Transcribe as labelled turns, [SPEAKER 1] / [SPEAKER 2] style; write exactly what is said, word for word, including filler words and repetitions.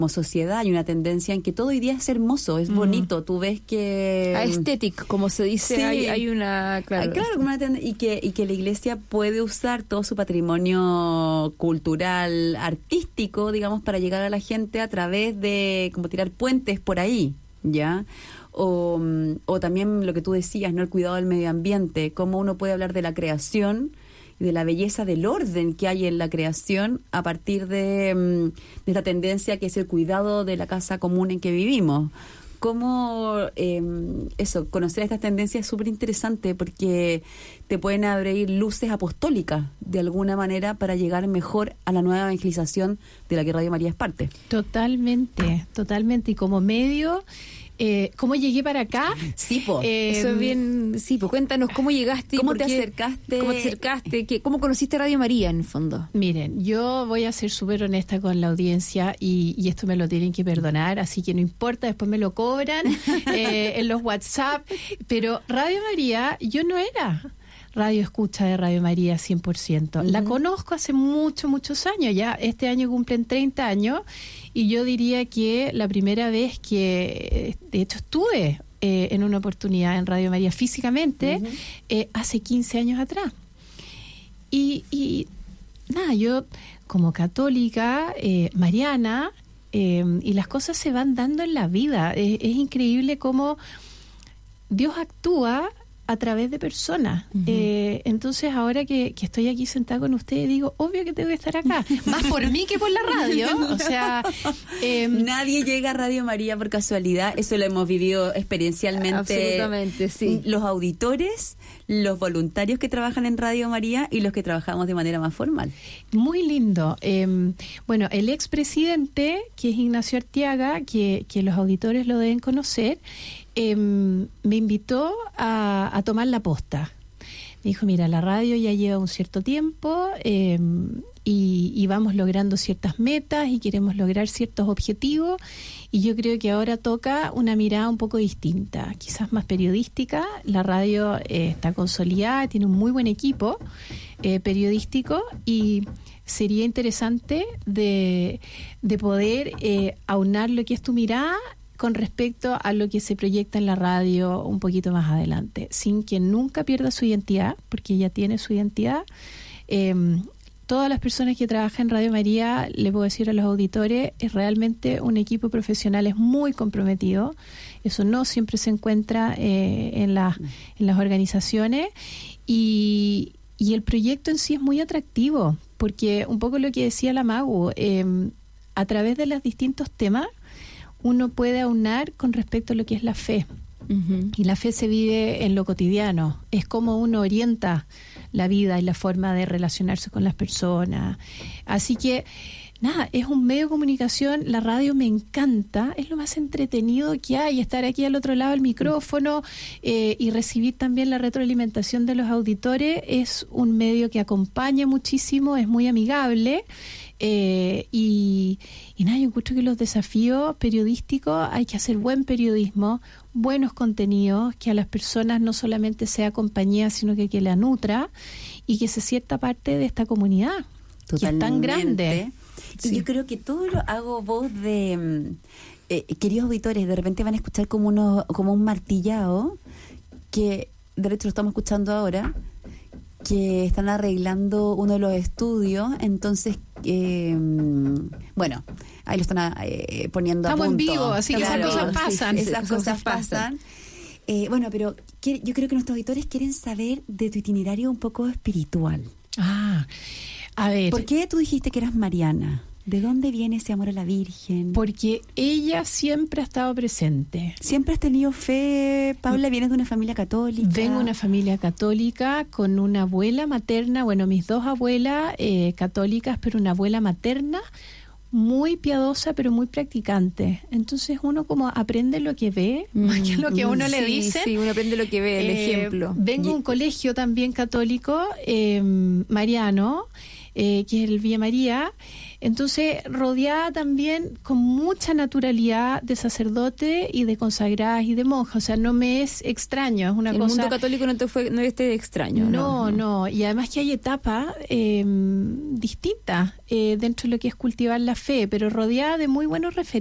[SPEAKER 1] como sociedad hay una tendencia en que todo hoy día es hermoso, es mm. bonito. Tú ves que...
[SPEAKER 2] Aesthetic, como se dice, sí. hay, hay una... Claro,
[SPEAKER 1] claro una tend- y, que, y que la iglesia puede usar todo su patrimonio cultural, artístico, digamos, para llegar a la gente a través de como tirar puentes por ahí, ¿ya? O, o también lo que tú decías, ¿no? El cuidado del medio ambiente, cómo uno puede hablar de la creación y de la belleza del orden que hay en la creación a partir de, de esta tendencia que es el cuidado de la casa común en que vivimos. Cómo eh, eso, conocer estas tendencias es súper interesante porque te pueden abrir luces apostólicas de alguna manera para llegar mejor a la nueva evangelización de la que Radio María es parte.
[SPEAKER 3] Totalmente, totalmente. Y como medio... Eh, ¿Cómo llegué para acá?
[SPEAKER 1] Sí, po.
[SPEAKER 2] Eh, Eso es bien... Sí, pues cuéntanos cómo llegaste.
[SPEAKER 1] ¿Cómo
[SPEAKER 2] te
[SPEAKER 1] qué,
[SPEAKER 2] acercaste? ¿Cómo te acercaste? ¿Qué, ¿Cómo conociste Radio María, en el fondo?
[SPEAKER 3] Miren, yo voy a ser súper honesta con la audiencia y, y esto me lo tienen que perdonar, así que no importa, después me lo cobran eh, en los WhatsApp. Pero Radio María, yo no era... radio escucha de Radio María cien por ciento. Uh-huh. La conozco hace muchos, muchos años. Ya este año cumplen treinta años y yo diría que la primera vez que, de hecho, estuve eh, en una oportunidad en Radio María físicamente, uh-huh. eh, hace quince años atrás. Y, y nada, yo como católica, eh, mariana, eh, y las cosas se van dando en la vida. Eh, es increíble cómo Dios actúa a través de personas. Uh-huh. Eh, entonces, ahora que, que estoy aquí sentada con ustedes, digo, obvio que tengo que estar acá. Más por mí que por la radio. O sea...
[SPEAKER 1] Eh, Nadie llega a Radio María por casualidad. Eso lo hemos vivido experiencialmente.
[SPEAKER 2] Absolutamente, sí.
[SPEAKER 1] Los auditores, los voluntarios que trabajan en Radio María y los que trabajamos de manera más formal.
[SPEAKER 3] Muy lindo. Eh, bueno, el expresidente, que es Ignacio Arteaga, que, que los auditores lo deben conocer, Eh, me invitó a, a tomar la posta. Me dijo, mira, la radio ya lleva un cierto tiempo eh, y, y vamos logrando ciertas metas y queremos lograr ciertos objetivos y yo creo que ahora toca una mirada un poco distinta, quizás más periodística. La radio eh, está consolidada, tiene un muy buen equipo eh, periodístico y sería interesante de, de poder eh, aunar lo que es tu mirada con respecto a lo que se proyecta en la radio un poquito más adelante, sin que nunca pierda su identidad, porque ella tiene su identidad. Eh, todas las personas que trabajan en Radio María, le puedo decir a los auditores, es realmente un equipo profesional, es muy comprometido. Eso no siempre se encuentra eh, en, la, en las organizaciones y, y el proyecto en sí es muy atractivo, porque un poco lo que decía la Magu, eh, a través de los distintos temas, uno puede aunar con respecto a lo que es la fe. Uh-huh. Y la fe se vive en lo cotidiano. Es como uno orienta la vida y la forma de relacionarse con las personas. Así que, nada, es un medio de comunicación. La radio me encanta. Es lo más entretenido que hay. Estar aquí al otro lado del micrófono eh, y recibir también la retroalimentación de los auditores. Es un medio que acompaña muchísimo, es muy amigable. Eh, y, y nada, yo encuentro que los desafíos periodísticos hay que hacer buen periodismo, buenos contenidos, que a las personas no solamente sea compañía, sino que, que la nutra y que se sienta parte de esta comunidad. Totalmente. Que es tan grande.
[SPEAKER 1] Y sí. Yo creo que todo lo hago voz de eh, queridos auditores, de repente van a escuchar como uno, como un martillado, que de hecho lo estamos escuchando ahora, que están arreglando uno de los estudios, entonces eh, bueno, ahí lo están eh, poniendo
[SPEAKER 3] Estamos
[SPEAKER 1] a punto.
[SPEAKER 3] en vivo, así que
[SPEAKER 1] claro,
[SPEAKER 3] esas cosas pasan.
[SPEAKER 1] Sí, sí, esas
[SPEAKER 3] cosas,
[SPEAKER 1] cosas pasan. pasan. Eh, bueno, pero que, yo creo que nuestros auditores quieren saber de tu itinerario un poco espiritual.
[SPEAKER 3] Ah, a ver.
[SPEAKER 1] ¿Por qué tú dijiste que eras mariana? ¿De dónde viene ese amor a la Virgen?
[SPEAKER 3] Porque ella siempre ha estado presente.
[SPEAKER 1] ¿Siempre has tenido fe, Paula? ¿Vienes de una familia católica?
[SPEAKER 3] Vengo de una familia católica con una abuela materna, bueno, mis dos abuelas eh, católicas, pero una abuela materna muy piadosa, pero muy practicante. Entonces uno como aprende lo que ve, mm, más que lo que a uno
[SPEAKER 2] sí,
[SPEAKER 3] le dice.
[SPEAKER 2] Sí, uno aprende lo que ve, el eh, ejemplo.
[SPEAKER 3] Vengo de un colegio también católico, eh, mariano. eh, que es el Villa María. Entonces, rodeada también con mucha naturalidad de sacerdotes y de consagradas y de monjas. O sea, no me es extraño, es una
[SPEAKER 2] el
[SPEAKER 3] cosa...
[SPEAKER 2] mundo católico no te fue, no este extraño.
[SPEAKER 3] No,
[SPEAKER 2] no,
[SPEAKER 3] no, y además que hay etapas eh, distintas eh, dentro de lo que es cultivar la fe, pero rodeada de muy buenos referentes.